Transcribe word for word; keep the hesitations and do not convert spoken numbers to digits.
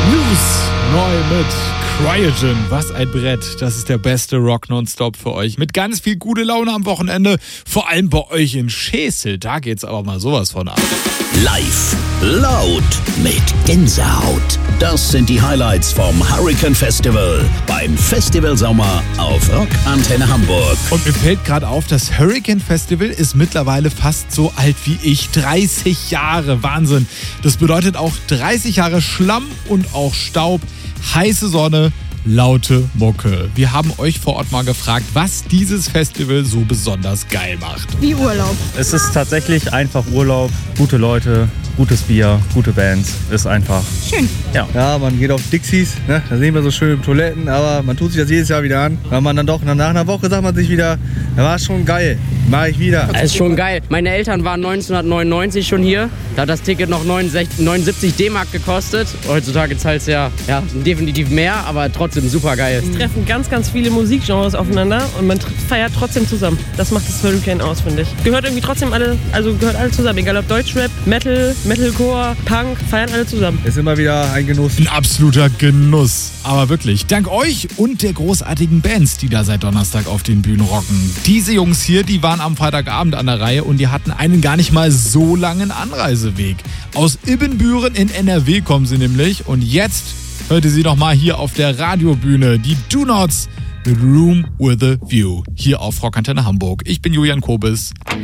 News neu mit Cryogen. Was ein Brett. Das ist der beste Rock nonstop für euch. Mit ganz viel gute Laune am Wochenende. Vor allem bei euch in Schesel. Da geht's aber mal sowas von ab. Live, laut, mit Gänsehaut. Das sind die Highlights vom Hurricane Festival beim Festival Sommer auf Rock Antenne Hamburg. Und mir fällt gerade auf, das Hurricane Festival ist mittlerweile fast so alt wie ich. dreißig Jahre. Wahnsinn. Das bedeutet auch dreißig Jahre Schlamm und auch Staub, heiße Sonne, laute Mucke. Wir haben euch vor Ort mal gefragt, was dieses Festival so besonders geil macht. Wie Urlaub. Es ist tatsächlich einfach Urlaub, gute Leute, gutes Bier, gute Bands, ist einfach schön. Ja, ja man geht auf Dixies, ne? Da sehen wir so schöne Toiletten, aber man tut sich das jedes Jahr wieder an. Weil man dann doch nach einer Woche sagt man sich wieder, das war schon geil, mach ich wieder. Es ist schon geil. Meine Eltern waren neunzehnhundertneunundneunzig schon hier. Da hat das Ticket noch neunundsiebzig D-Mark gekostet. Heutzutage zahlt es ja, ja definitiv mehr, aber trotzdem super geil. Es treffen ganz, ganz viele Musikgenres aufeinander und man feiert trotzdem zusammen. Das macht das Hurricane aus, finde ich. Gehört irgendwie trotzdem alle, also gehört alle zusammen. Egal ob Deutschrap, Metal, Metalcore, Punk, feiern alle zusammen. Ist immer wieder ein Genuss. Ein absoluter Genuss. Aber wirklich, dank euch und der großartigen Bands, die da seit Donnerstag auf den Bühnen rocken. Diese Jungs hier, die waren am Freitagabend an der Reihe und die hatten einen gar nicht mal so langen Anreiseweg. Aus Ibbenbüren in N R W kommen sie nämlich und jetzt hört ihr sie noch mal hier auf der Radiobühne. Die Do-Nots mit Room with a View. Hier auf Rock Antenne Hamburg. Ich bin Julian Kobis.